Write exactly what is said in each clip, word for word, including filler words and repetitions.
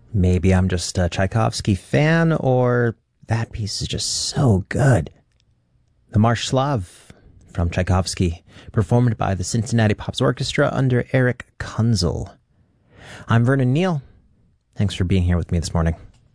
Maybe I'm just a Tchaikovsky fan, or that piece is just so good. The Marsh Slav from Tchaikovsky, performed by the Cincinnati Pops Orchestra under Eric Kunzel. I'm Vernon Neal. Thanks for being here with me this morning.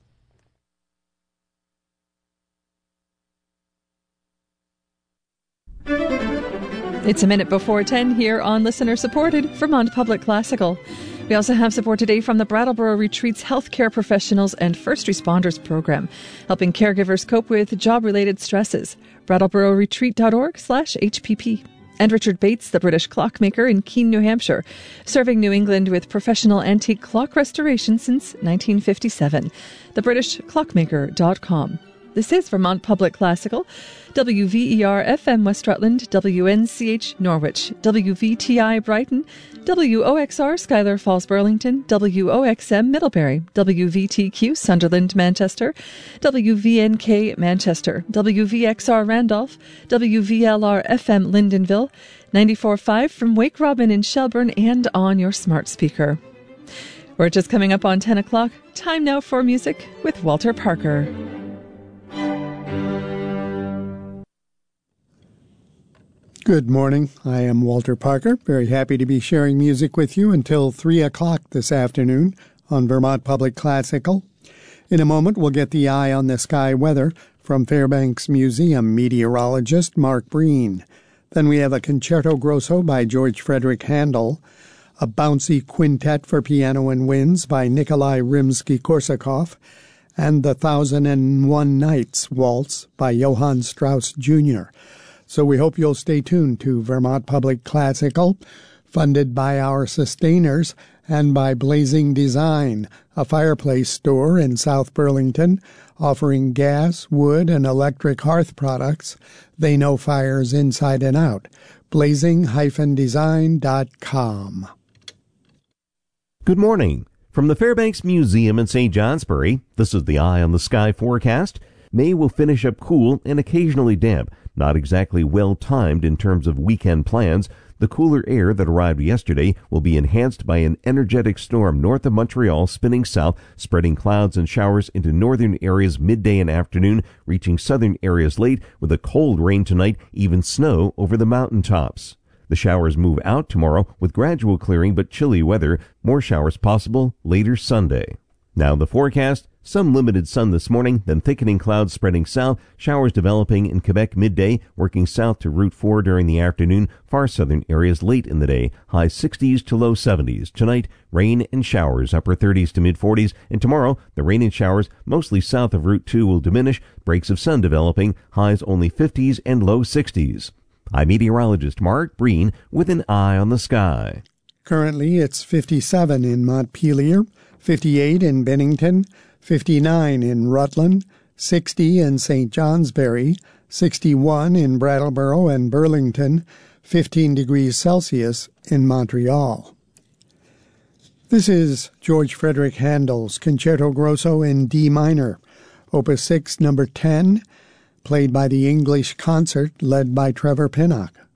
It's a minute before ten here on listener-supported Vermont Public Classical. We also have support today from the Brattleboro Retreat's Healthcare Professionals and First Responders Program, helping caregivers cope with job-related stresses. brattlebororetreat.org slash HPP. And Richard Bates, the British clockmaker in Keene, New Hampshire, serving New England with professional antique clock restoration since nineteen fifty-seven. the british clockmaker dot com. This is Vermont Public Classical, W V E R F M West Rutland, W N C H Norwich, W V T I Brighton, W O X R Schuyler Falls Burlington, W O X M Middlebury, W V T Q Sunderland Manchester, W V N K Manchester, W V X R Randolph, W V L R F M Lyndonville, ninety-four point five from Wake Robin in Shelburne, and on your smart speaker. We're just coming up on ten o'clock. Time now for music with Walter Parker. Good morning. I am Walter Parker, very happy to be sharing music with you until three o'clock this afternoon on Vermont Public Classical. In a moment, we'll get the eye on the sky weather from Fairbanks Museum meteorologist Mark Breen. Then we have a Concerto Grosso by George Frederick Handel, a bouncy quintet for piano and winds by Nikolai Rimsky-Korsakov, and the Thousand and One Nights Waltz by Johann Strauss Junior So we hope you'll stay tuned to Vermont Public Classical, funded by our sustainers and by Blazing Design, a fireplace store in South Burlington, offering gas, wood, and electric hearth products. They know fires inside and out. blazing dash design dot com. Good morning. From the Fairbanks Museum in Saint Johnsbury, this is the Eye on the Sky forecast. May will finish up cool and occasionally damp. Not exactly well-timed in terms of weekend plans. The cooler air that arrived yesterday will be enhanced by an energetic storm north of Montreal spinning south, spreading clouds and showers into northern areas midday and afternoon, reaching southern areas late with a cold rain tonight, even snow over the mountaintops. The showers move out tomorrow with gradual clearing but chilly weather. More showers possible later Sunday. Now the forecast. Some limited sun this morning, then thickening clouds spreading south, showers developing in Quebec midday, working south to Route four during the afternoon, far southern areas late in the day, high sixties to low seventies. Tonight, rain and showers, upper thirties to mid-forties, and tomorrow, the rain and showers, mostly south of Route two, will diminish, breaks of sun developing, highs only fifties and low sixties. I'm meteorologist Mark Breen with an eye on the sky. Currently, it's fifty-seven in Montpelier, fifty-eight in Bennington, fifty-nine in Rutland, sixty in Saint Johnsbury, sixty-one in Brattleboro and Burlington, fifteen degrees Celsius in Montreal. This is George Frederick Handel's Concerto Grosso in D minor, Opus six, number ten, played by the English Concert led by Trevor Pinnock.